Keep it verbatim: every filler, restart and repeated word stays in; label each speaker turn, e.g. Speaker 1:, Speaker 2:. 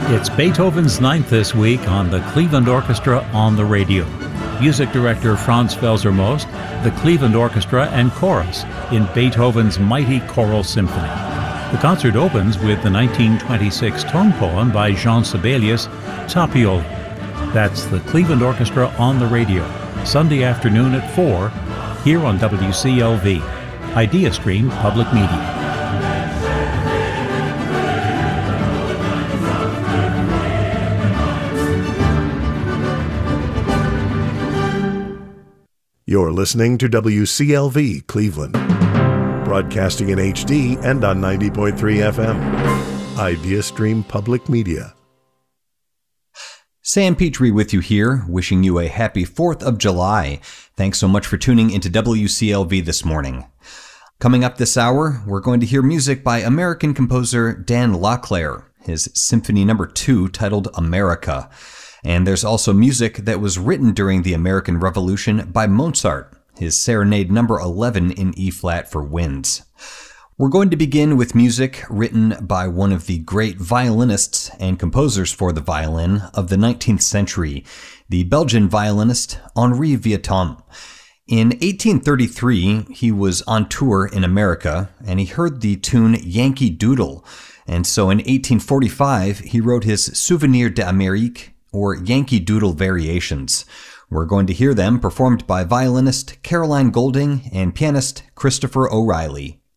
Speaker 1: It's Beethoven's Ninth this week on the Cleveland Orchestra on the Radio. Music director Franz Felser-Most, the Cleveland Orchestra and Chorus in Beethoven's mighty choral symphony. The concert opens with the nineteen twenty-six tone poem by Jean Sibelius, Tapiole. That's the Cleveland Orchestra on the Radio, Sunday afternoon at four, here on W C L V, IdeaStream Public Media.
Speaker 2: You're listening to W C L V Cleveland, broadcasting in H D and on ninety point three F M. IdeaStream Public Media.
Speaker 3: Sam Petrie with you here, wishing you a happy fourth of July. Thanks so much for tuning into W C L V this morning. Coming up this hour, we're going to hear music by American composer Dan Lauclair, his Symphony Number two titled America. And there's also music that was written during the American Revolution by Mozart, his Serenade Number eleven in E-flat for winds. We're going to begin with music written by one of the great violinists and composers for the violin of the nineteenth century, the Belgian violinist Henri Vieuxtemps. In eighteen thirty-three, he was on tour in America, and he heard the tune Yankee Doodle. And so in eighteen forty-five, he wrote his Souvenir d'Amérique, or Yankee Doodle Variations. We're going to hear them performed by violinist Caroline Golding and pianist Christopher O'Reilly.